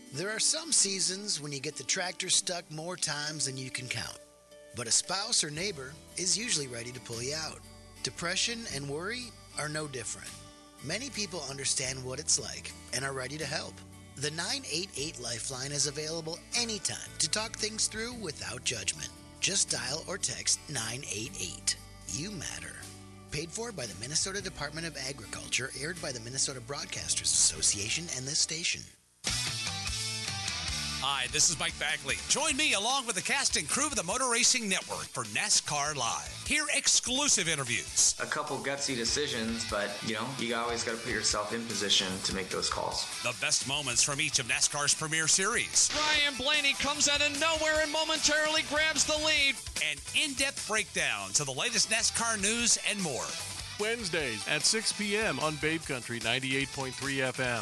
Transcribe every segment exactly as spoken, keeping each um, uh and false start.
There are some seasons when you get the tractor stuck more times than you can count. But a spouse or neighbor is usually ready to pull you out. Depression and worry are no different. Many people understand what it's like and are ready to help. The nine eight eight Lifeline is available anytime to talk things through without judgment. Just dial or text nine eight eight. You matter. Paid for by the Minnesota Department of Agriculture, aired by the Minnesota Broadcasters Association and this station. Hi, this is Mike Bagley. Join me along with the cast and crew of the Motor Racing Network for NASCAR Live. Hear exclusive interviews. A couple gutsy decisions, but, you know, you always got to put yourself in position to make those calls. The best moments from each of NASCAR's premier series. Ryan Blaney comes out of nowhere and momentarily grabs the lead. And in-depth breakdowns of the latest NASCAR news and more. Wednesdays at six p.m. on Babe Country ninety-eight point three F M.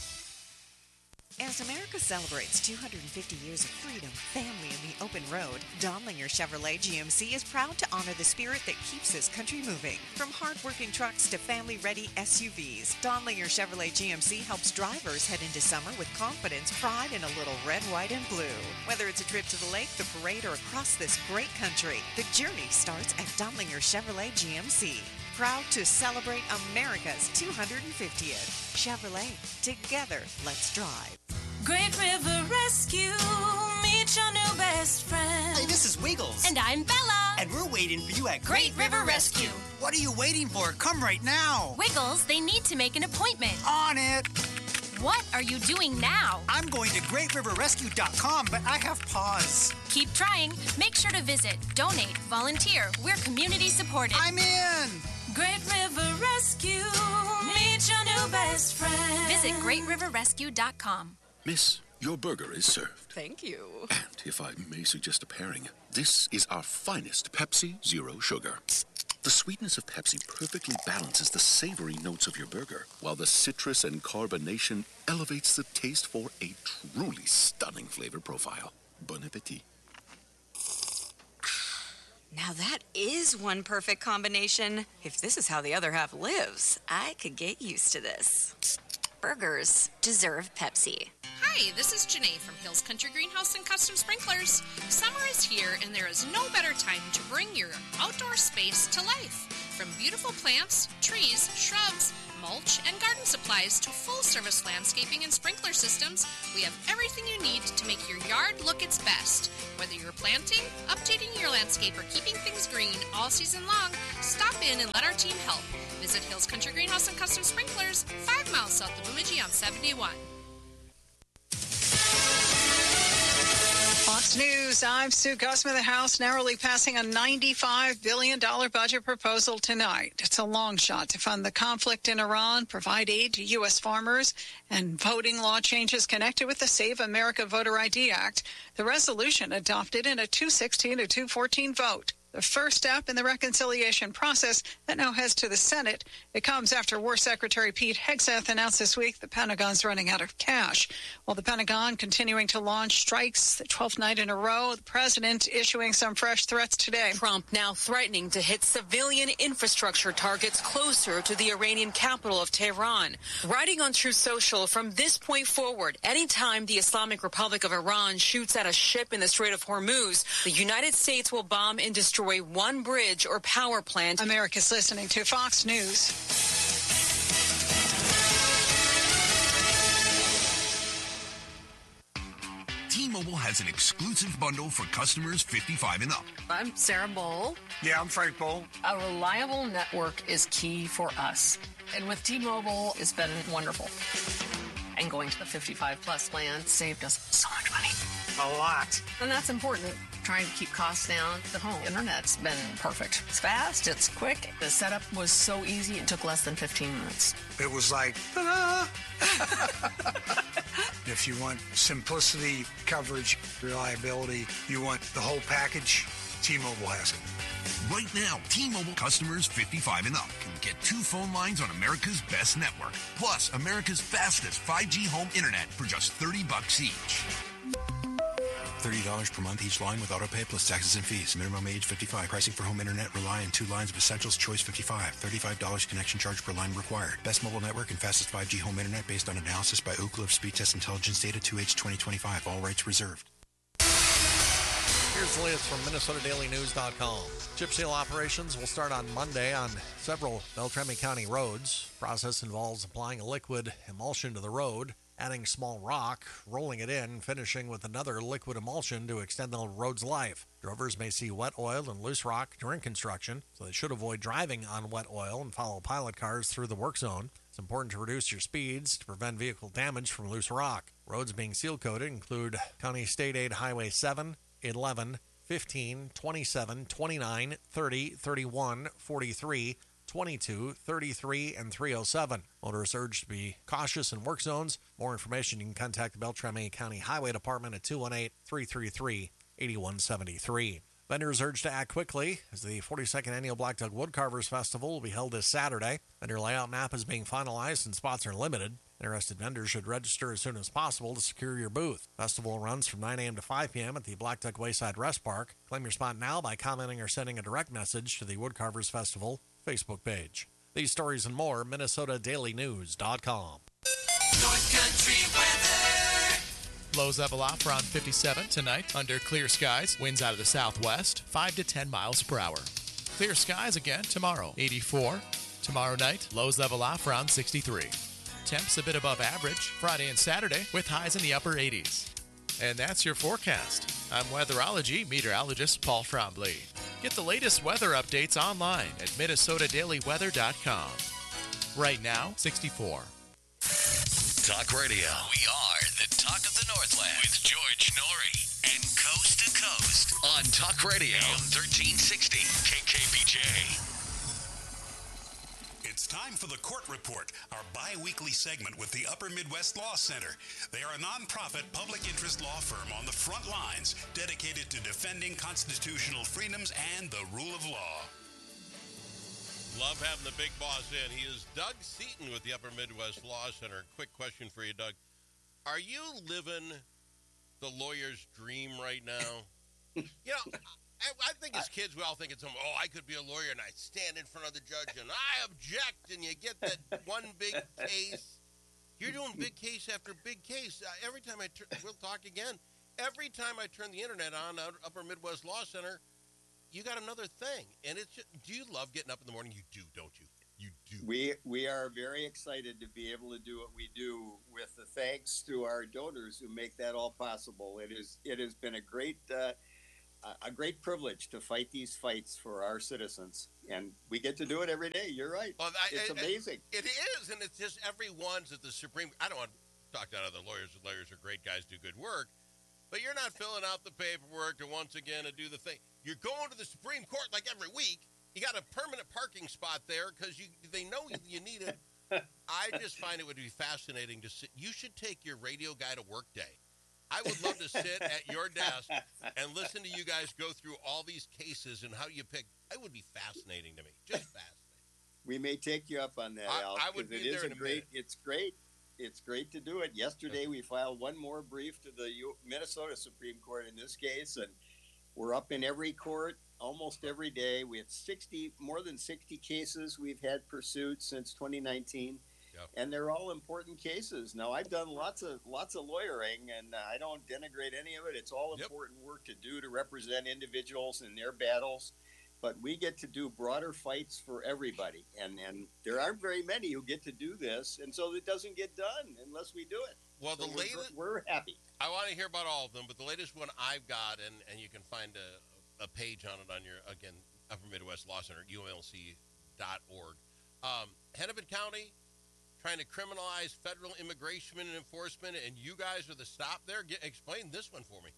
As America celebrates two hundred fifty years of freedom, family, and the open road, Donlinger Chevrolet G M C is proud to honor the spirit that keeps this country moving. From hard-working trucks to family-ready S U Vs, Donlinger Chevrolet G M C helps drivers head into summer with confidence, pride, and a little red, white, and blue. Whether it's a trip to the lake, the parade, or across this great country, the journey starts at Donlinger Chevrolet G M C. Proud to celebrate America's two hundred fiftieth. Chevrolet, together, let's drive. Great River Rescue, meet your new best friend. Hey, this is Wiggles. And I'm Bella. And we're waiting for you at Great, Great River, River Rescue. Rescue. What are you waiting for? Come right now. Wiggles, they need to make an appointment. On it. What are you doing now? I'm going to great river rescue dot com, but I have pause. Keep trying. Make sure to visit, donate, volunteer. We're community supported. I'm in. Great River Rescue, meet your new best friend. Visit great river rescue dot com. Miss, your burger is served. Thank you. And if I may suggest a pairing, this is our finest Pepsi Zero Sugar. The sweetness of Pepsi perfectly balances the savory notes of your burger, while the citrus and carbonation elevates the taste for a truly stunning flavor profile. Bon appetit. Now that is one perfect combination. If this is how the other half lives, I could get used to this. Burgers deserve Pepsi. Hi, this is Janae from Hills Country Greenhouse and Custom Sprinklers. Summer is here and there is no better time to bring your outdoor space to life. From beautiful plants, trees, shrubs, mulch, and garden supplies to full-service landscaping and sprinkler systems, we have everything you need to make your yard look its best. Whether you're planting, updating your landscape, or keeping things green all season long, stop in and let our team help. Visit Hills Country Greenhouse and Custom Sprinklers, five miles south of Bemidji on seventy-one. Fox News, I'm Sue Gusman. The House narrowly passing a ninety-five billion dollars budget proposal tonight. It's a long shot to fund the conflict in Iran, provide aid to U S farmers, and voting law changes connected with the Save America Voter I D Act. The resolution adopted in a two sixteen to two fourteen vote. The first step in the reconciliation process that now heads to the Senate. It comes after War Secretary Pete Hegseth announced this week the Pentagon's running out of cash. While the Pentagon continuing to launch strikes the twelfth night in a row, the president issuing some fresh threats today. Trump now threatening to hit civilian infrastructure targets closer to the Iranian capital of Tehran. Writing on Truth Social, from this point forward, anytime the Islamic Republic of Iran shoots at a ship in the Strait of Hormuz, the United States will bomb and destroy one bridge or power plant. America's listening to Fox News. T-Mobile has an exclusive bundle for customers fifty-five and up. I'm Sarah Bowl. Yeah, I'm Frank Bowl. A reliable network is key for us. And with T-Mobile, it's been wonderful. And going to the fifty-five plus plan saved us so much money. A lot. And that's important. Trying to keep costs down. The home internet's been perfect. It's fast, it's quick. The setup was so easy, it took less than fifteen minutes. It was like, ta-da! If you want simplicity, coverage, reliability, you want the whole package, T-Mobile has it. Right now, T-Mobile customers fifty-five and up can get two phone lines on America's best network, plus America's fastest five G home internet for just thirty bucks each. thirty dollars per month each line with autopay plus taxes and fees. Minimum age fifty-five. Pricing for home internet rely on two lines of Essentials Choice fifty-five. thirty-five dollars connection charge per line required. Best mobile network and fastest five G home internet based on analysis by Oak Cliff Speed Test Intelligence Data two H twenty twenty-five. All rights reserved. Here's the latest from Minnesota Daily News dot com. Chip seal operations will start on Monday on several Beltrami County roads. The process involves applying a liquid emulsion to the road, adding small rock, rolling it in, finishing with another liquid emulsion to extend the road's life. Drovers may see wet oil and loose rock during construction, so they should avoid driving on wet oil and follow pilot cars through the work zone. It's important to reduce your speeds to prevent vehicle damage from loose rock. Roads being seal-coated include County State Aid Highway seven, eleven, fifteen, twenty-seven, twenty-nine, thirty, thirty-one, forty-three, twenty-two, thirty-three, and three oh seven. Motorists urged to be cautious in work zones. More information, you can contact the Beltrami County Highway Department at two one eight, three three three, eight one seven three. Vendors urged to act quickly as the forty-second Annual Black Duck Woodcarvers Festival will be held this Saturday. Vendor layout map is being finalized and spots are limited. Interested vendors should register as soon as possible to secure your booth. Festival runs from nine a.m. to five p.m. at the Black Duck Wayside Rest Park. Claim your spot now by commenting or sending a direct message to the Woodcarvers Festival Facebook page. These stories and more, Minnesota Daily News dot com. North Country weather. Lows level off around fifty-seven tonight under clear skies. Winds out of the southwest, five to ten miles per hour. Clear skies again tomorrow, eighty-four. Tomorrow night, lows level off around sixty-three. Temps a bit above average Friday and Saturday with highs in the upper eighties. And that's your forecast. I'm weatherology meteorologist Paul Trombley. Get the latest weather updates online at Minnesota Daily Weather dot com. Right now, sixty-four. Talk Radio. We are the talk of the Northland with George Norrie and Coast to Coast on Talk Radio A M thirteen sixty K K B J. It's time for the Court Report, our bi-weekly segment with the Upper Midwest Law Center. They are a nonprofit public interest law firm on the front lines dedicated to defending constitutional freedoms and the rule of law. Love having the big boss in. He is Doug Seaton with the Upper Midwest Law Center. Quick question for you, Doug. Are you living the lawyer's dream right now? You know, I, I think as kids, we all think it's, oh, I could be a lawyer, and I stand in front of the judge, and I object, and you get that one big case. You're doing big case after big case. Uh, every time I turn, we'll talk again, every time I turn the internet on, uh, Upper Midwest Law Center, you got another thing. And it's just, do you love getting up in the morning? You do, don't you? You do. We we are very excited to be able to do what we do with the thanks to our donors who make that all possible. It is it has been a great uh, a great privilege to fight these fights for our citizens, and we get to do it every day. You're right. Well, I, it's I, amazing. It is, and it's just everyone's at the Supreme. I don't want to talk down other lawyers. The lawyers are great guys, do good work, but you're not filling out the paperwork to once again to do the thing. You're going to the Supreme Court like every week. You got a permanent parking spot there because you they know you need it. I just find it would be fascinating to sit. You should take your radio guy to work day. I would love to sit at your desk and listen to you guys go through all these cases and how you pick. It would be fascinating to me. Just fascinating. We may take you up on that, I, Al. I would be it there is in a a great. minute. It's great. It's great to do it. Yesterday we filed one more brief to the U- Minnesota Supreme Court in this case, and we're up in every court almost every day. We have sixty, more than sixty cases we've had pursued since twenty nineteen. Yep. And they're all important cases. Now, I've done lots of lots of lawyering, and I don't denigrate any of it. It's all yep. important work to do to represent individuals in their battles. But we get to do broader fights for everybody. And, and there aren't very many who get to do this, and so it doesn't get done unless we do it. Well, so the we're, latest... We're happy. I want to hear about all of them, but the latest one I've got, and, and you can find a, a page on it on your, again, Upper Midwest Law Center, U M L C dot org. Um, Hennepin County trying to criminalize federal immigration and enforcement, and you guys are the stop there? Get, explain this one for me.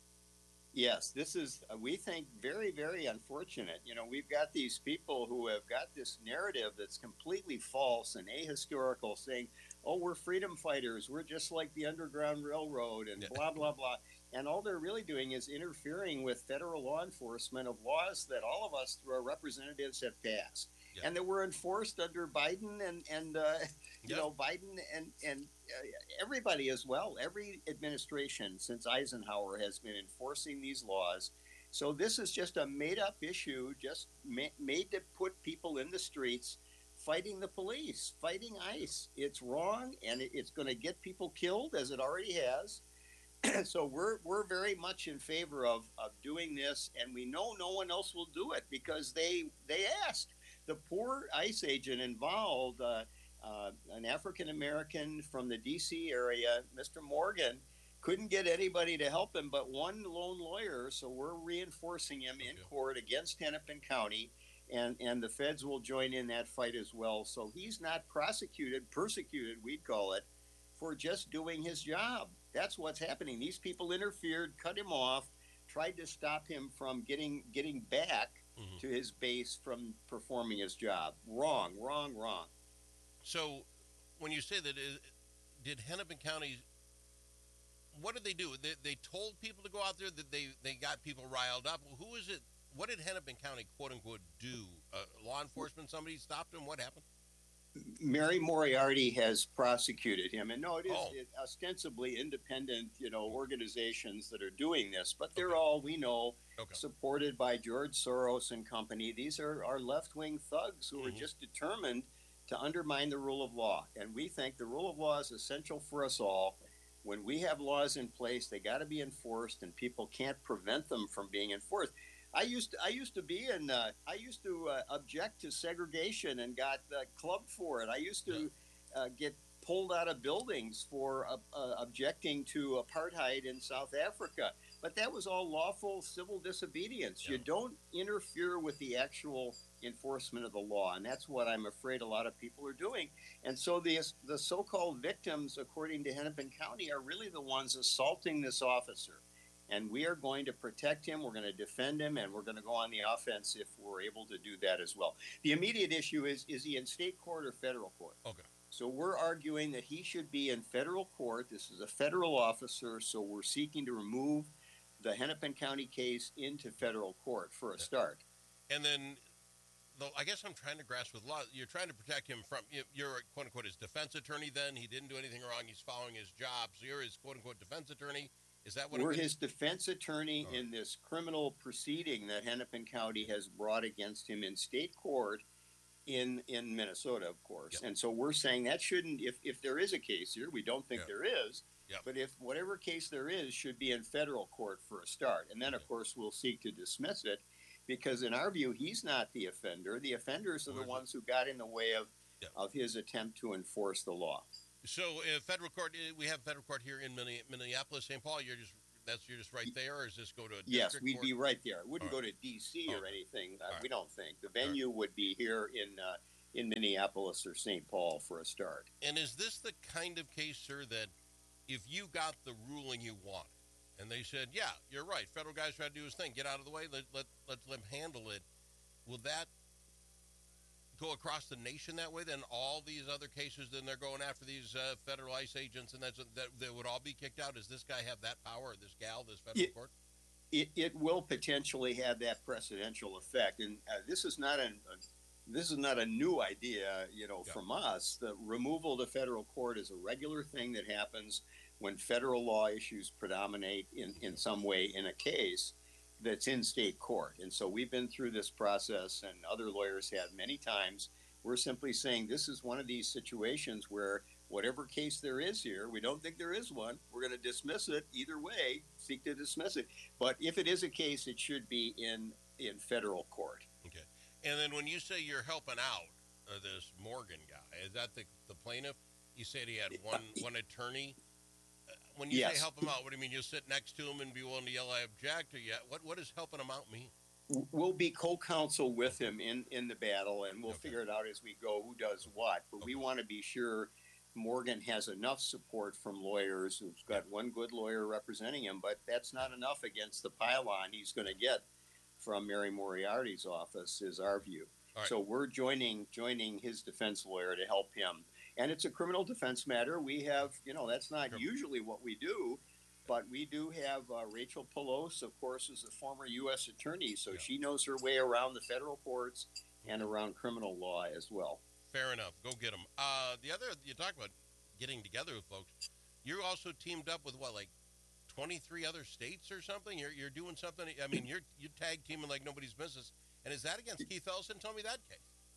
Yes, this is, uh, we think, very, very unfortunate. You know, we've got these people who have got this narrative that's completely false and ahistorical, saying, oh, we're freedom fighters, we're just like the Underground Railroad, and blah, blah, blah. And all they're really doing is interfering with federal law enforcement of laws that all of us, through our representatives, have passed. Yeah. And that were enforced under Biden and, and uh, you know, Biden and, and uh, everybody as well, every administration since Eisenhower has been enforcing these laws. So this is just a made-up issue, just ma- made to put people in the streets fighting the police, fighting ICE. It's wrong, and it, it's going to get people killed, as it already has. So we're we're very much in favor of, of doing this, and we know no one else will do it because they they asked. The poor ICE agent involved, uh, uh, an African-American from the D C area, Mister Morgan, couldn't get anybody to help him but one lone lawyer, so we're reinforcing him in court against Hennepin County, and, and the feds will join in that fight as well. So he's not prosecuted, persecuted, we'd call it, for just doing his job. That's what's happening. These people interfered, cut him off, tried to stop him from getting getting back mm-hmm. to his base from performing his job. Wrong, wrong, wrong. So when you say that, did Hennepin County, what did they do? They, they told people to go out there, that they, they got people riled up. Who is it? What did Hennepin County, quote unquote, do? Uh, law enforcement, somebody stopped him? What happened? Mary Moriarty has prosecuted him, and no, it is oh. it, ostensibly independent, you know, organizations that are doing this, but they're okay. all, we know, okay. supported by George Soros and company. These are, are left-wing thugs who mm-hmm. are just determined to undermine the rule of law, and we think the rule of law is essential for us all. When we have laws in place, they got to be enforced, and people can't prevent them from being enforced. I used to, I used to be in uh, I used to uh, object to segregation and got uh, clubbed for it. I used to uh, get pulled out of buildings for uh, uh, objecting to apartheid in South Africa. But that was all lawful civil disobedience. Yeah. You don't interfere with the actual enforcement of the law, and that's what I'm afraid a lot of people are doing. And so the the so-called victims, according to Hennepin County, are really the ones assaulting this officer. And we are going to protect him, we're going to defend him, and we're going to go on the offense if we're able to do that as well. The immediate issue is, is he in state court or federal court? Okay. So we're arguing that he should be in federal court. This is a federal officer, so we're seeking to remove the Hennepin County case into federal court for a start. And then, though, I guess I'm trying to grasp with law. You're trying to protect him from, you're, quote-unquote, his defense attorney then. He didn't do anything wrong. He's following his job. So you're his, quote-unquote, defense attorney. Is that what We're it his defense attorney oh. in this criminal proceeding that Hennepin County has brought against him in state court in in Minnesota, of course. Yep. And so we're saying that shouldn't, if, if there is a case here, we don't think yep. there is, yep. but if whatever case there is should be in federal court for a start. And then, of course, we'll seek to dismiss it because in our view, he's not the offender. The offenders are the ones who got in the way of, yep. of his attempt to enforce the law. So, uh, federal court, uh, we have federal court here in Minneapolis, Saint Paul. You're just that's you're just right there, or is this go to a yes? District We'd court? be right there. It wouldn't right. go to D C or okay. anything. Uh, right. We don't think the venue right. would be here in uh, in Minneapolis or Saint Paul for a start. And is this the kind of case, sir, that if you got the ruling you wanted, and they said, "Yeah, you're right, federal guys try to do his thing, get out of the way, let let let them handle it," will that go across the nation that way? Then all these other cases, then they're going after these uh, federal ICE agents, and that's that they would all be kicked out. Does this guy have that power? This gal, this federal it, court? It, it will potentially have that precedential effect, and uh, this is not an a, this is not a new idea, you know, yeah. from us. The removal to federal court is a regular thing that happens when federal law issues predominate in, in some way in a case that's in state court. And so we've been through this process, and other lawyers have many times. We're simply saying this is one of these situations where whatever case there is here, we don't think there is one, we're going to dismiss it either way, seek to dismiss it. But if it is a case, it should be in, in federal court. Okay. And then when you say you're helping out uh, this Morgan guy, is that the, the plaintiff? You said he had one, one attorney. When you yes. say help him out, what do you mean? You'll sit next to him and be willing to yell, "I object," or yeah? What What does helping him out mean? We'll be co-counsel with him in, in the battle, and we'll okay. figure it out as we go who does what. But okay. we want to be sure Morgan has enough support from lawyers who've got one good lawyer representing him, but that's not enough against the pile-on he's going to get from Mary Moriarty's office, is our view. Right. So we're joining joining his defense lawyer to help him. And it's a criminal defense matter. We have, you know, that's not usually what we do, but we do have uh, Rachel Pelosi, of course, is a former U S attorney, so yeah. she knows her way around the federal courts and around criminal law as well. Fair enough. Go get them. Uh, the other, you talk about getting together with folks. You're also teamed up with, what, like twenty-three other states or something? You're you're doing something. I mean, you're you tag teaming like nobody's business. And is that against Keith Ellison? Tell me that case.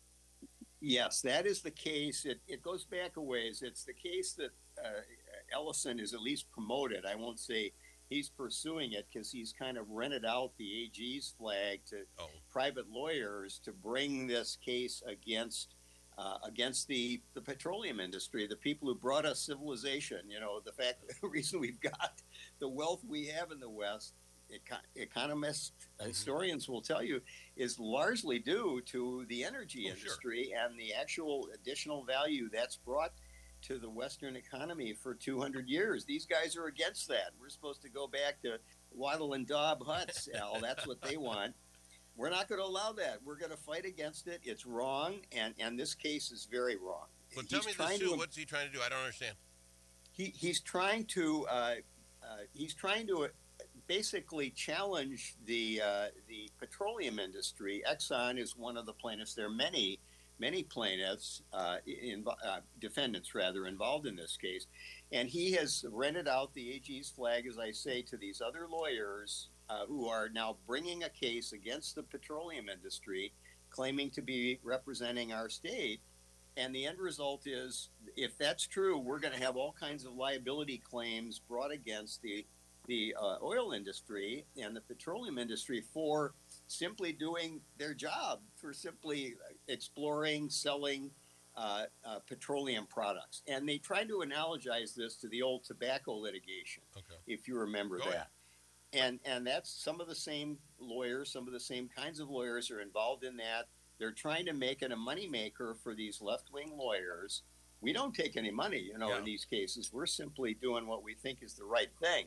Yes, that is the case. It, it goes back a ways. It's the case that uh, Ellison is at least promoted. I won't say he's pursuing it because he's kind of rented out the A G's flag to oh. private lawyers to bring this case against uh, against the, the petroleum industry, the people who brought us civilization. You know, the fact, the reason we've got the wealth we have in the West, economists, mm-hmm. historians will tell you, is largely due to the energy oh, industry sure. and the actual additional value that's brought to the Western economy for two hundred years. These guys are against that. We're supposed to go back to Wattle and Daub huts, Al. That's what they want. We're not going to allow that. We're going to fight against it. It's wrong, and, and this case is very wrong. But tell he's me this, too. What's he trying to do? I don't understand. He He's trying to, uh, uh, he's trying to basically challenge the uh, the petroleum industry. Exxon is one of the plaintiffs. There are many, many plaintiffs, uh, in, uh, defendants rather, involved in this case. And he has rented out the A G's flag, as I say, to these other lawyers uh, who are now bringing a case against the petroleum industry, claiming to be representing our state. And the end result is, if that's true, we're going to have all kinds of liability claims brought against the the uh, oil industry and the petroleum industry for simply doing their job, for simply exploring, selling uh, uh, petroleum products. And they tried to analogize this to the old tobacco litigation, okay. if you remember Go that. Ahead. And and that's some of the same lawyers, some of the same kinds of lawyers are involved in that. They're trying to make it a moneymaker for these left-wing lawyers. We don't take any money, you know, yeah. in these cases. We're simply doing what we think is the right thing.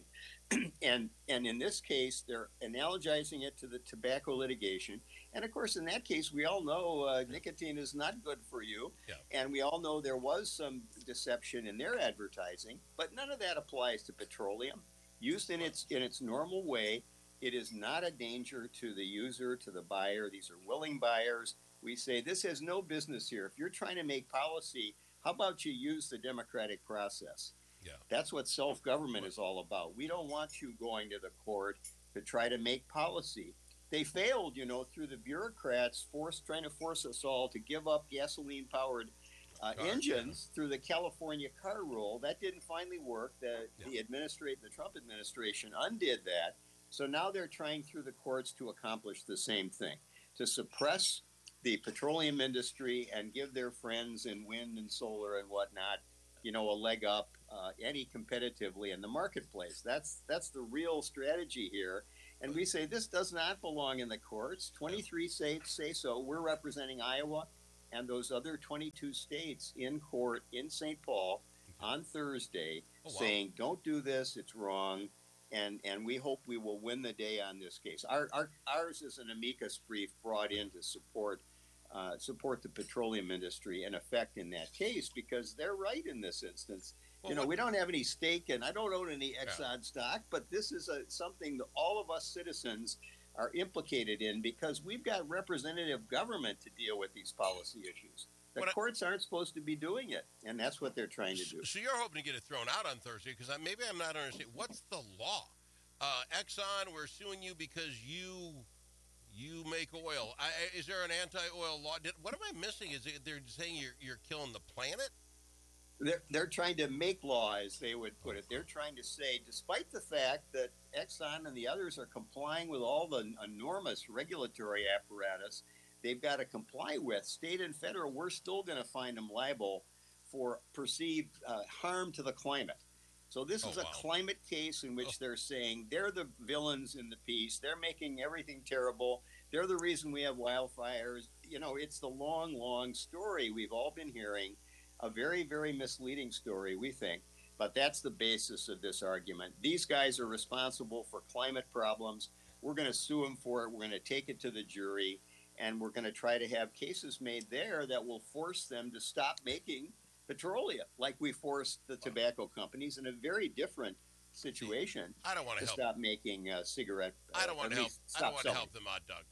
and and in this case, they're analogizing it to the tobacco litigation. And, of course, in that case, we all know uh, nicotine is not good for you. Yeah. And we all know there was some deception in their advertising. But none of that applies to petroleum. Used in its in its normal way, it is not a danger to the user, to the buyer. These are willing buyers. We say this has no business here. If you're trying to make policy, how about you use the democratic process? Yeah. That's what self-government is all about. We don't want you going to the court to try to make policy. They failed, you know, through the bureaucrats forced trying to force us all to give up gasoline-powered uh, engines through the California car rule. That didn't finally work. The yeah. the administration, the Trump administration, undid that. So now they're trying through the courts to accomplish the same thing, to suppress the petroleum industry and give their friends in wind and solar and whatnot, you know, a leg up uh, any competitively in the marketplace. That's that's the real strategy here. And we say this does not belong in the courts. twenty-three states say so. We're representing Iowa and those other twenty-two states in court in Saint Paul on Thursday, oh, wow. saying, don't do this, it's wrong. And and we hope we will win the day on this case. Our, our ours is an amicus brief brought in to support uh, support the petroleum industry in effect in that case, because they're right in this instance. Well, you know, what, we don't have any stake, and I don't own any Exxon yeah. stock, but this is a, something that all of us citizens are implicated in, because we've got representative government to deal with these policy issues. The what courts I, aren't supposed to be doing it, and that's what they're trying to do. So you're hoping to get it thrown out on Thursday, because maybe I'm not understanding. What's the law? Uh, Exxon, we're suing you because you you make oil. I, is there an anti-oil law? Did, what am I missing? Is it, they're saying you're you're killing the planet? They're, they're trying to make law, as they would put it. They're trying to say, despite the fact that Exxon and the others are complying with all the enormous regulatory apparatus they've got to comply with, state and federal, we're still going to find them liable for perceived uh, harm to the climate. So this oh, is a wow. climate case in which oh. they're saying they're the villains in the piece. They're making everything terrible. They're the reason we have wildfires. You know, it's the long, long story we've all been hearing, a very, very misleading story, we think. But that's the basis of this argument. These guys are responsible for climate problems. We're going to sue them for it. We're going to take it to the jury. And we're going to try to have cases made there that will force them to stop making petroleum, like we forced the tobacco companies in a very different situation. I don't want to, to help. stop making uh, cigarette. Uh, I don't want to help. I don't want selling. to help them out, Doug.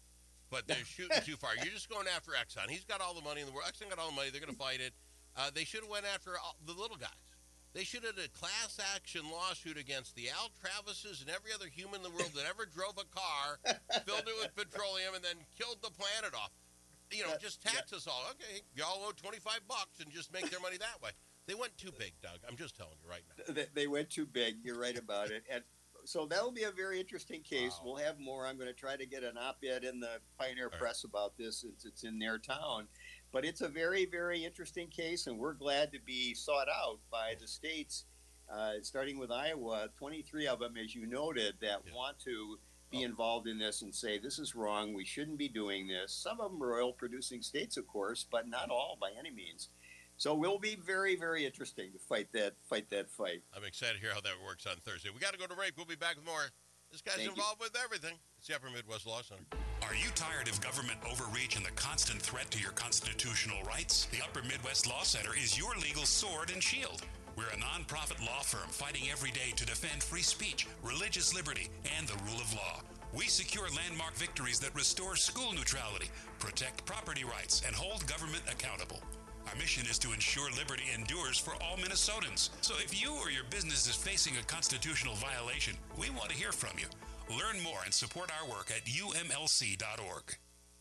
but they're shooting too far. You're just going after Exxon. He's got all the money in the world. Exxon got all the money. They're going to fight it. Uh, they should have went after all, the little guys. They should have did a class action lawsuit against the Al Travises and every other human in the world that ever drove a car, filled it with petroleum, and then killed the planet off. You know, just tax us all. Okay, y'all owe twenty-five bucks and just make their money that way. They went too big, Doug. I'm just telling you right now. They, they went too big. You're right about it. And so that'll be a very interesting case. Wow. We'll have more. I'm going to try to get an op-ed in the Pioneer all Press right. about this since it's in their town. But it's a very, very interesting case, and we're glad to be sought out by the states, uh, starting with Iowa, twenty-three of them, as you noted, that yeah. want to be oh. involved in this and say, this is wrong, we shouldn't be doing this. Some of them are oil-producing states, of course, but not all by any means. So it will be very, very interesting to fight that fight that fight. I'm excited to hear how that works on Thursday. We got to go to break. We'll be back with more. This guy's Thank involved you. with everything. It's the Upper Midwest Law Center. Are you tired of government overreach and the constant threat to your constitutional rights? The Upper Midwest Law Center is your legal sword and shield. We're a nonprofit law firm fighting every day to defend free speech, religious liberty, and the rule of law. We secure landmark victories that restore school neutrality, protect property rights, and hold government accountable. Our mission is to ensure liberty endures for all Minnesotans. So if you or your business is facing a constitutional violation, we want to hear from you. Learn more and support our work at U M L C dot org.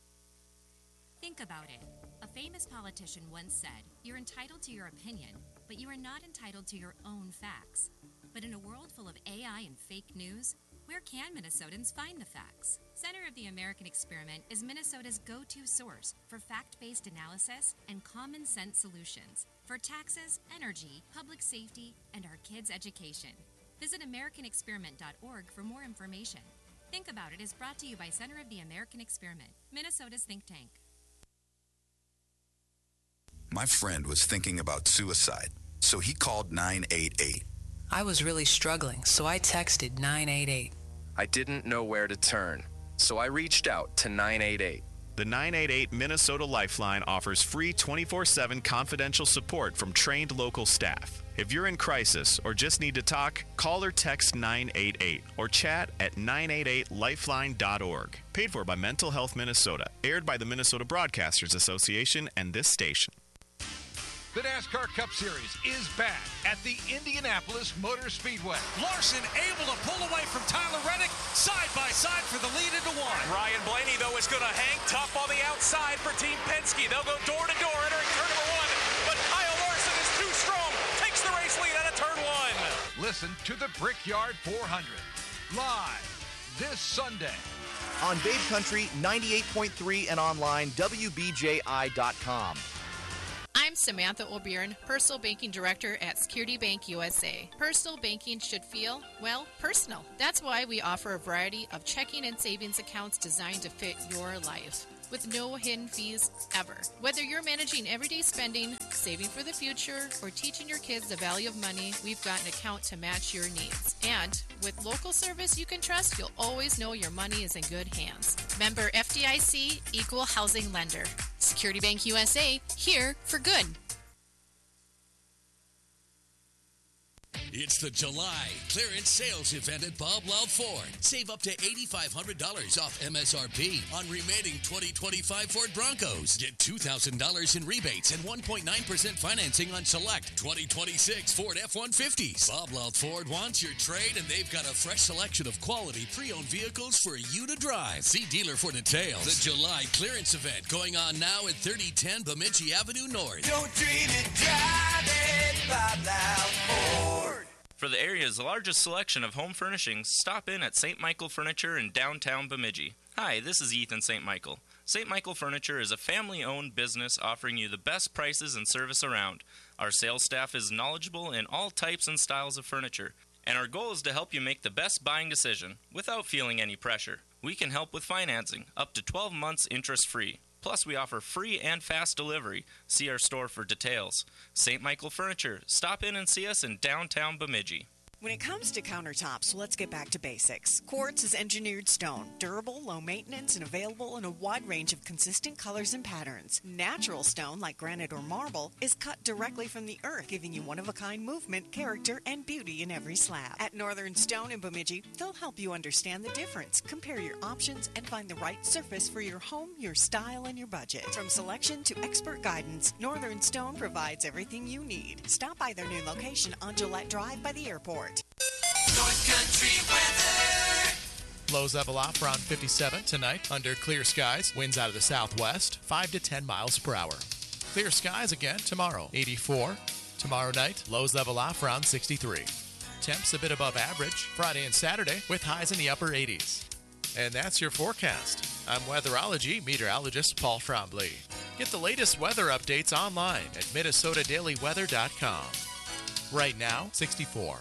Think about it. A famous politician once said, "You're entitled to your opinion, but you are not entitled to your own facts." But in a world full of A I and fake news, where can Minnesotans find the facts? Center of the American Experiment is Minnesota's go-to source for fact-based analysis and common-sense solutions for taxes, energy, public safety, and our kids' education. Visit American Experiment dot org for more information. Think About It is brought to you by Center of the American Experiment, Minnesota's think tank. My friend was thinking about suicide, so he called nine eight eight. I was really struggling, so I texted nine eight eight. I didn't know where to turn, so I reached out to nine eight eight. The nine eight eight Minnesota Lifeline offers free twenty-four seven confidential support from trained local staff. If you're in crisis or just need to talk, call or text nine eight eight or chat at nine eight eight lifeline dot org. Paid for by Mental Health Minnesota. Aired by the Minnesota Broadcasters Association and this station. The NASCAR Cup Series is back at the Indianapolis Motor Speedway. Larson able to pull away from Tyler Reddick, side by side for the lead into one. Ryan Blaney, though, is going to hang tough on the outside for Team Penske. They'll go door to door entering turn number one, but Kyle Larson is too strong, takes the race lead out of turn one. Listen to the Brickyard four hundred, live this Sunday. On Babe Country, ninety-eight point three and online, W B J I dot com. I'm Samantha O'Byrne, Personal Banking Director at Security Bank U S A. Personal banking should feel, well, personal. That's why we offer a variety of checking and savings accounts designed to fit your life, with no hidden fees ever. Whether you're managing everyday spending, saving for the future, or teaching your kids the value of money, we've got an account to match your needs. And with local service you can trust, you'll always know your money is in good hands. Member F D I C, Equal Housing Lender. Security Bank U S A, here for good. It's the July clearance sales event at Bob Loud Ford. Save up to eight thousand five hundred dollars off M S R P on remaining twenty twenty-five Ford Broncos. Get two thousand dollars in rebates and one point nine percent financing on select twenty twenty-six Ford F one fifties. Bob Loud Ford wants your trade, and they've got a fresh selection of quality pre-owned vehicles for you to drive. See dealer for details. The July clearance event going on now at thirty ten Bemidji Avenue North. Don't dream it, drive it, Bob Loud Ford. For the area's largest selection of home furnishings, stop in at Saint Michael Furniture in downtown Bemidji. Hi, this is Ethan Saint Michael. Saint Michael Furniture is a family-owned business offering you the best prices and service around. Our sales staff is knowledgeable in all types and styles of furniture, and our goal is to help you make the best buying decision without feeling any pressure. We can help with financing, up to twelve months interest-free. Plus, we offer free and fast delivery. See our store for details. Saint Michael Furniture. Stop in and see us in downtown Bemidji. When it comes to countertops, let's get back to basics. Quartz is engineered stone, durable, low maintenance, and available in a wide range of consistent colors and patterns. Natural stone, like granite or marble, is cut directly from the earth, giving you one-of-a-kind movement, character, and beauty in every slab. At Northern Stone in Bemidji, they'll help you understand the difference, compare your options, and find the right surface for your home, your style, and your budget. From selection to expert guidance, Northern Stone provides everything you need. Stop by their new location on Gillette Drive by the airport. North Country weather. Lows level off around fifty-seven tonight under clear skies. Winds out of the southwest, five to ten miles per hour. Clear skies again tomorrow, eighty-four. Tomorrow night, lows level off around sixty-three. Temps a bit above average Friday and Saturday with highs in the upper eighties. And that's your forecast. I'm weatherology meteorologist Paul Trombley. Get the latest weather updates online at Minnesota Daily Weather dot com. Right now, sixty-four.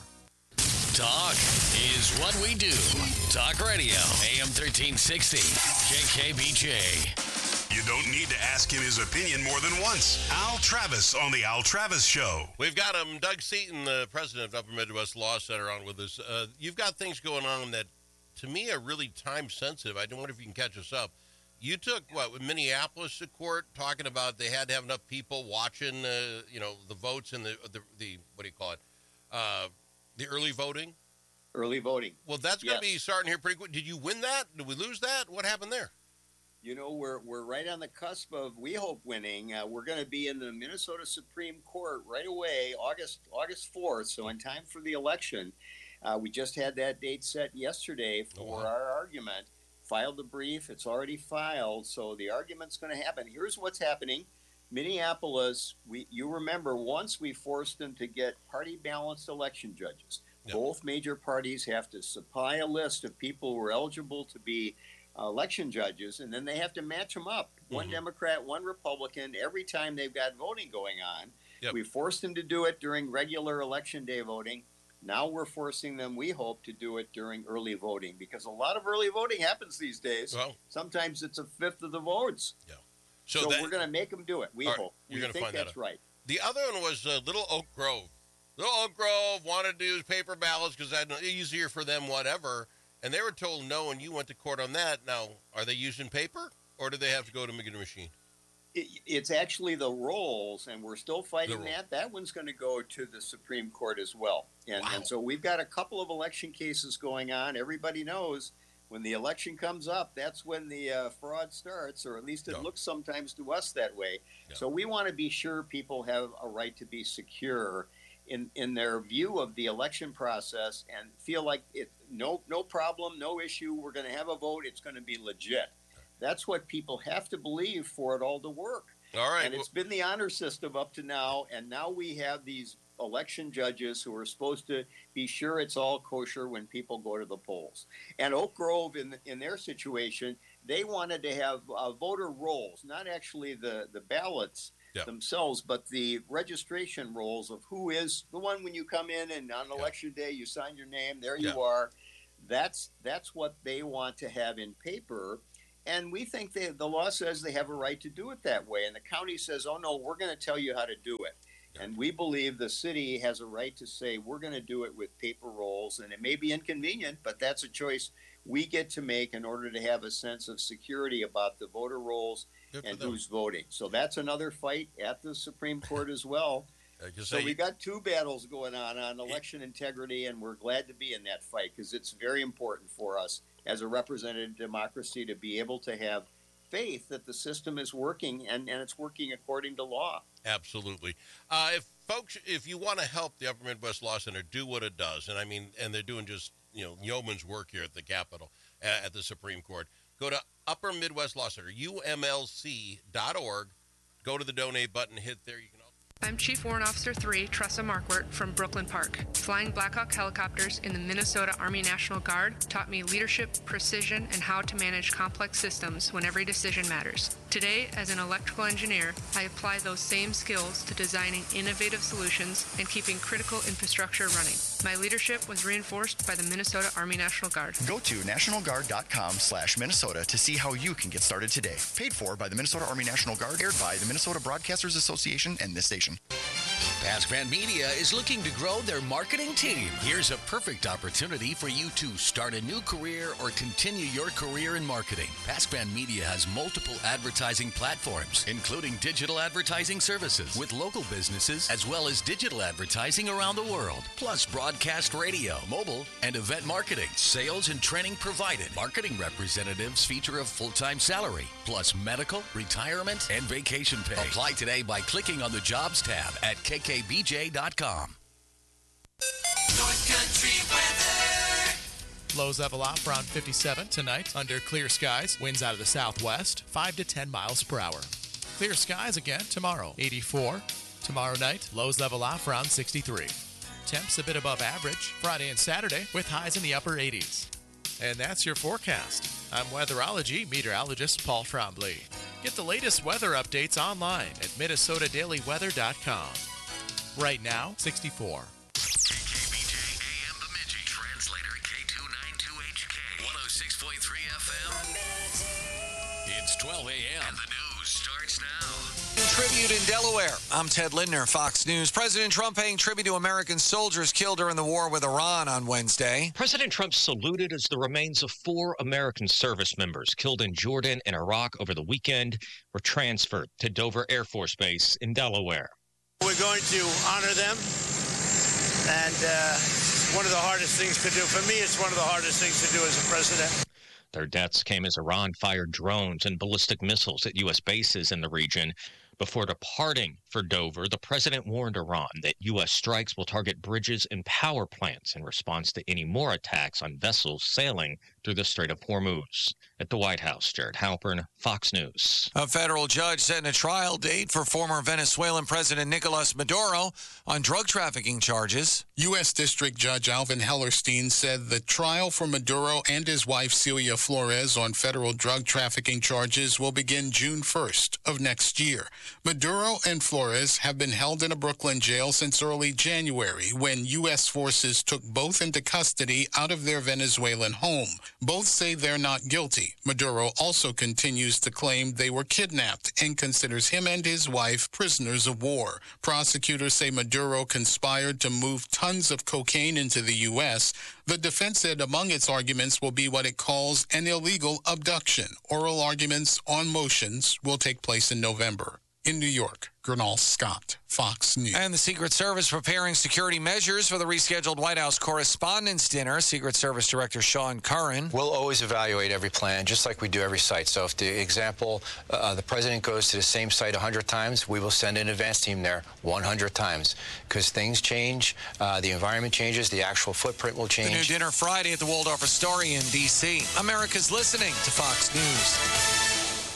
Talk is what we do. Talk Radio, A M thirteen sixty, K K B J. You don't need to ask him his opinion more than once. Al Travis on the Al Travis Show. We've got him, Doug Seaton, the president of Upper Midwest Law Center, on with us. Uh, you've got things going on that, to me, are really time sensitive. I wonder if you can catch us up. You took, what, with Minneapolis to court, talking about they had to have enough people watching, uh, you know, the votes and the, the, the, what do you call it, uh, the early voting? Early voting. Well, that's going to Yes. be starting here pretty quick. Did you win that? Did we lose that? What happened there? You know, we're we're right on the cusp of, we hope, winning. Uh, we're going to be in the Minnesota Supreme Court right away, August August fourth, so in time for the election. Uh, we just had that date set yesterday for Oh, wow. our argument. Filed the brief. It's already filed, so the argument's going to happen. Here's what's happening. Minneapolis, we you remember, once we forced them to get party-balanced election judges. Yep. Both major parties have to supply a list of people who are eligible to be uh, election judges, and then they have to match them up. One Mhm. Democrat, one Republican, every time they've got voting going on. Yep. We forced them to do it during regular election day voting. Now we're forcing them, we hope, to do it during early voting, because a lot of early voting happens these days. Well, Sometimes it's a fifth of the votes. Yeah. So, So that- we're going to make them do it. We All right, hope. you're we gonna think find that that's out. right. the other one was uh, Little Oak Grove. Little Oak Grove wanted to use paper ballots because that's easier for them, whatever. And they were told no, and you went to court on that. Now, are they using paper, or do they have to go to get a machine? It, it's actually the rolls, and we're still fighting roll. that. That one's going to go to the Supreme Court as well. And, Wow. and so we've got a couple of election cases going on. Everybody knows when the election comes up, that's when the uh, fraud starts, or at least it Yeah. looks sometimes to us that way. Yeah. So we want to be sure people have a right to be secure in, in their view of the election process and feel like it no no problem, no issue. We're going to have a vote. It's going to be legit. That's what people have to believe for it all to work. All right. And it's been the honor system up to now, and now we have these election judges who are supposed to be sure it's all kosher when people go to the polls. And Oak Grove, in in their situation, they wanted to have uh, voter rolls, not actually the, the ballots Yeah. themselves, but the registration rolls of who is the one when you come in and on election day you sign your name, there you Yeah. are. That's that's what they want to have in paper. And we think they, the law says they have a right to do it that way. And the county says, oh, no, we're going to tell you how to do it. And we believe the city has a right to say, we're going to do it with paper rolls. And it may be inconvenient, but that's a choice we get to make in order to have a sense of security about the voter rolls Good for and them. who's voting. So that's another fight at the Supreme Court as well. I can So say- we got two battles going on on election integrity, and we're glad to be in that fight because it's very important for us as a representative democracy to be able to have faith that the system is working and, and it's working according to law. Absolutely. Uh, if folks, if you want to help the Upper Midwest Law Center do what it does, and I mean, and they're doing just, you know, yeoman's work here at the Capitol, uh, at the Supreme Court, go to Upper Midwest Law Center, U M L C dot org, go to the donate button, hit there. You can also I'm Chief Warrant Officer three, Tressa Markwart from Brooklyn Park. Flying Blackhawk helicopters in the Minnesota Army National Guard taught me leadership, precision, and how to manage complex systems when every decision matters. Today, as an electrical engineer, I apply those same skills to designing innovative solutions and keeping critical infrastructure running. My leadership was reinforced by the Minnesota Army National Guard. Go to national guard dot com slash Minnesota to see how you can get started today. Paid for by the Minnesota Army National Guard, aired by the Minnesota Broadcasters Association and this station. Pascman Media is looking to grow their marketing team. Here's a perfect opportunity for you to start a new career or continue your career in marketing. Pascman Media has multiple advertising platforms, including digital advertising services with local businesses, as well as digital advertising around the world, plus broadcast radio, mobile, and event marketing. Sales and training provided. Marketing representatives feature a full-time salary, plus medical, retirement, and vacation pay. Apply today by clicking on the Jobs tab at k k b j dot com. North Country weather. Lows level off around fifty-seven tonight under clear skies. Winds out of the southwest, five to ten miles per hour. Clear skies again tomorrow, eighty-four. Tomorrow night, lows level off around sixty-three. Temps a bit above average Friday and Saturday with highs in the upper eighties. And that's your forecast. I'm weatherology meteorologist Paul Trombley. Get the latest weather updates online at minnesota daily weather dot com. Right now, sixty-four. K K B J A M Bemidji. Translator K two ninety-two H K. one oh six point three F M. It's twelve a.m. and the news starts now. Tribute in Delaware. I'm Ted Lindner, Fox News. President Trump paying tribute to American soldiers killed during the war with Iran on Wednesday. President Trump saluted as the remains of four American service members killed in Jordan and Iraq over the weekend were transferred to Dover Air Force Base in Delaware. We're going to honor them, and uh, one of the hardest things to do. For me, it's one of the hardest things to do as a president. Their deaths came as Iran fired drones and ballistic missiles at U S bases in the region. Before departing for Dover, the president warned Iran that U S strikes will target bridges and power plants in response to any more attacks on vessels sailing through the Strait of Hormuz. At the White House, Jared Halpern, Fox News. A federal judge set a trial date for former Venezuelan President Nicolas Maduro on drug trafficking charges. U S. District Judge Alvin Hellerstein said the trial for Maduro and his wife Celia Flores on federal drug trafficking charges will begin June first of next year. Maduro and Flores have been held in a Brooklyn jail since early January when U S forces took both into custody out of their Venezuelan home. Both say they're not guilty. Maduro also continues to claim they were kidnapped and considers him and his wife prisoners of war. Prosecutors say Maduro conspired to move tons of cocaine into the U S. The defense said among its arguments will be what it calls an illegal abduction. Oral arguments on motions will take place in November. In New York, Gernal Scott, Fox News. And the Secret Service preparing security measures for the rescheduled White House Correspondents' Dinner. Secret Service Director Sean Curran. We'll always evaluate every plan, just like we do every site. So if the example, uh, the president goes to the same site one hundred times, we will send an advance team there one hundred times. Because things change, uh, the environment changes, the actual footprint will change. The new dinner Friday at the Waldorf Astoria in D C America's listening to Fox News.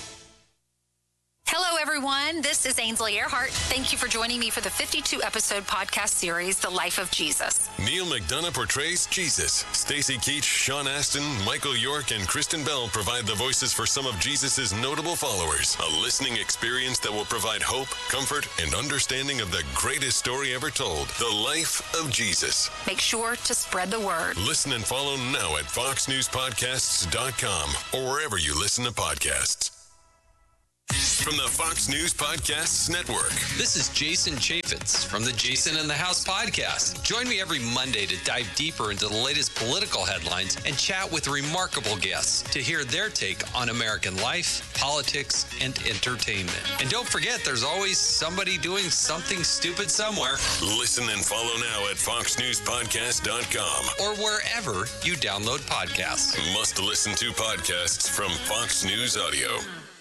Hello, everyone. This is Ainsley Earhart. Thank you for joining me for the fifty-two episode podcast series, The Life of Jesus. Neil McDonough portrays Jesus. Stacy Keach, Sean Astin, Michael York, and Kristen Bell provide the voices for some of Jesus' notable followers. A listening experience that will provide hope, comfort, and understanding of the greatest story ever told, The Life of Jesus. Make sure to spread the word. Listen and follow now at fox news podcasts dot com or wherever you listen to podcasts. From the Fox News Podcasts Network. This is Jason Chaffetz from the Jason in the House podcast. Join me every Monday to dive deeper into the latest political headlines and chat with remarkable guests to hear their take on American life, politics, and entertainment. And don't forget, there's always somebody doing something stupid somewhere. Listen and follow now at fox news podcast dot com or wherever you download podcasts. Must listen to podcasts from Fox News Audio.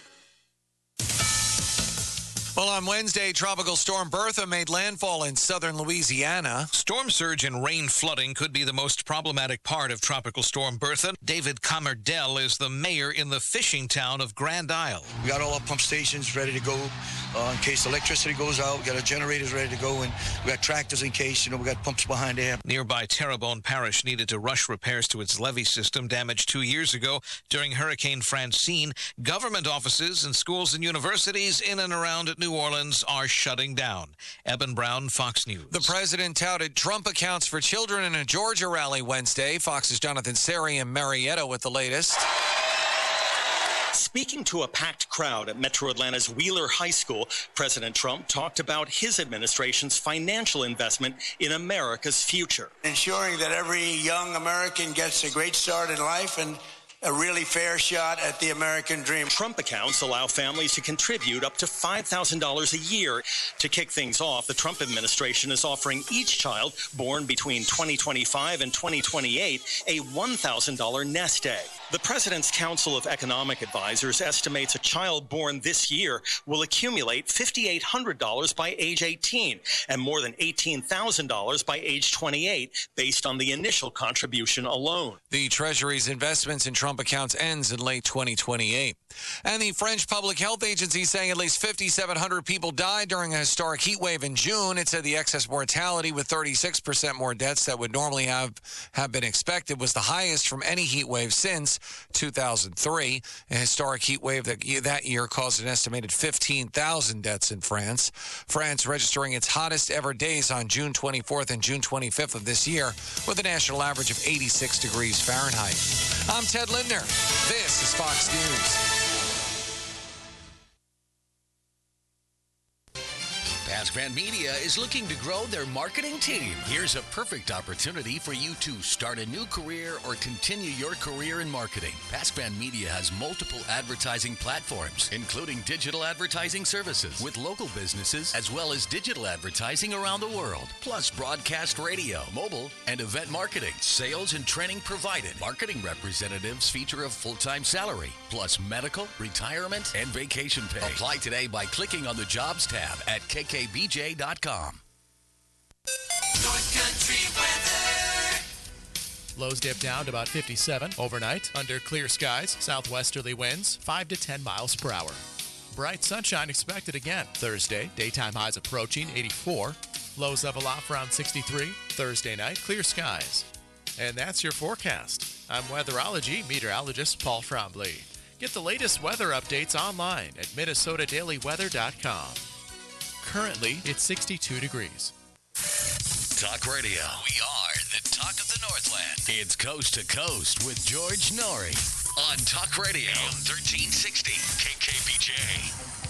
Well, on Wednesday, Tropical Storm Bertha made landfall in southern Louisiana. Storm surge and rain flooding could be the most problematic part of Tropical Storm Bertha. David Comerdell is the mayor in the fishing town of Grand Isle. We got all our pump stations ready to go uh, in case electricity goes out. We got our generators ready to go, and we got tractors in case, you know, we got pumps behind there. Nearby Terrebonne Parish needed to rush repairs to its levee system damaged two years ago during Hurricane Francine. Government offices and schools and universities in and around New Orleans are shutting down. Eben Brown, Fox News. The president touted Trump accounts for children in a Georgia rally Wednesday. Fox's Jonathan Seri and Marietta with the latest. Speaking to a packed crowd at Metro Atlanta's Wheeler High School, President Trump talked about his administration's financial investment in America's future. Ensuring that every young American gets a great start in life and a really fair shot at the American dream. Trump accounts allow families to contribute up to five thousand dollars a year. To kick things off, the Trump administration is offering each child born between twenty twenty-five and twenty twenty-eight a one thousand dollars nest egg. The President's Council of Economic Advisors estimates a child born this year will accumulate five thousand eight hundred dollars by age eighteen and more than eighteen thousand dollars by age twenty-eight, based on the initial contribution alone. The Treasury's investments in Trump accounts ends in late twenty twenty-eight. And the French Public Health Agency saying at least five thousand seven hundred people died during a historic heat wave in June. It said the excess mortality, with thirty-six percent more deaths that would normally have, have been expected, was the highest from any heat wave since two thousand three. A historic heat wave that, that year caused an estimated fifteen thousand deaths in France. France registering its hottest ever days on June twenty-fourth and June twenty-fifth of this year, with a national average of eighty-six degrees Fahrenheit. I'm Ted Lindner. This is Fox News. Pascran Media is looking to grow their marketing team. Here's a perfect opportunity for you to start a new career or continue your career in marketing. Pascran Media has multiple advertising platforms, including digital advertising services with local businesses, as well as digital advertising around the world, plus broadcast radio, mobile, and event marketing. Sales and training provided. Marketing representatives feature a full-time salary, plus medical, retirement, and vacation pay. Apply today by clicking on the Jobs tab at K K B J dot com. North Country weather. Lows dip down to about fifty-seven overnight under clear skies. Southwesterly winds five to ten miles per hour. Bright sunshine expected again Thursday. Daytime highs approaching eighty-four. Lows level off around sixty-three. Thursday night, clear skies. And that's your forecast. I'm weatherology meteorologist Paul Trombley. Get the latest weather updates online at Minnesota Daily Weather dot com. Currently, it's sixty-two degrees. Talk Radio. We are the talk of the Northland. It's Coast to Coast with George Norrie on Talk Radio thirteen sixty K K B J.